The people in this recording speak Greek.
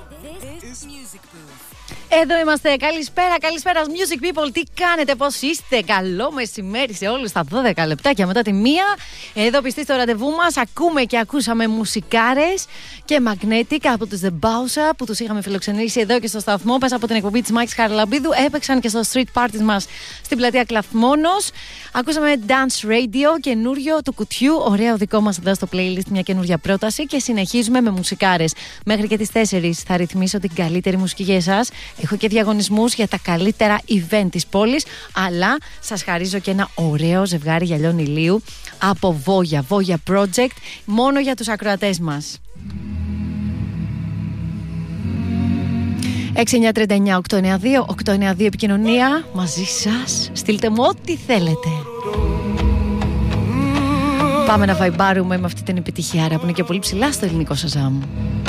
Εδώ είμαστε. Καλησπέρα, καλησπέρα Music People. Τι κάνετε, πώς είστε? Καλό μεσημέρι σε όλους τα 12 λεπτάκια μετά τη 1. Εδώ πιστοί στο ραντεβού μας. Ακούμε και ακούσαμε μουσικάρες και Magnetic από τους The Bowser που τους είχαμε φιλοξενήσει εδώ και στο σταθμό. Πες από την εκπομπή της Μάκης Χαραλαμπίδου. Έπαιξαν και στο street parties μας στην πλατεία Κλαθμόνος. Ακούσαμε Dance Radio, καινούριο του κουτιού. Ωραίο δικό μας εδώ στο playlist, μια καινούρια πρόταση. Και συνεχίζουμε με μουσικάρες. Μέχρι και τις 4 θα ρυθμίσω την καλύτερη μουσική για εσάς. Έχω και διαγωνισμούς για τα καλύτερα event της πόλης. Αλλά σας χαρίζω και ένα ωραίο ζευγάρι γυαλιών ηλίου από Voya Project, μόνο για τους ακροατές μας. 6939-892 επικοινωνία μαζί σας. Στείλτε μου ό,τι θέλετε. Πάμε να βαϊμπάρουμε με αυτή την επιτυχία που είναι και πολύ ψηλά στο ελληνικό Shazam.